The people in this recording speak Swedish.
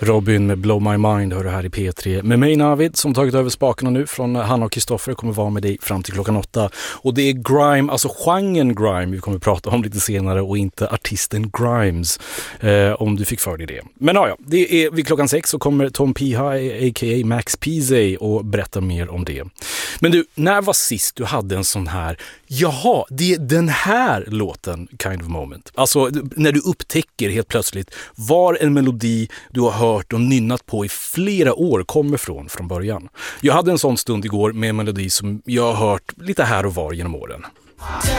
Robin med Blow My Mind hör du här i P3 med mig Navid som tagit över spakarna nu från Hanna och Kristoffer. Kommer vara med dig fram till klockan 8 och det är grime, alltså genren grime vi kommer prata om lite senare och inte artisten Grimes om du fick för dig det. Men ja, det är vid klockan 6 så kommer Tom Piha a.k.a. Max Peasy och berätta mer om det. Men du, när var sist du hade en sån här det är den här låten kind of moment? Alltså när du upptäcker helt plötsligt var en melodi du har hört och nynnat på i flera år kommer från början. Jag hade en sån stund igår med en melodi som jag har hört lite här och var genom åren.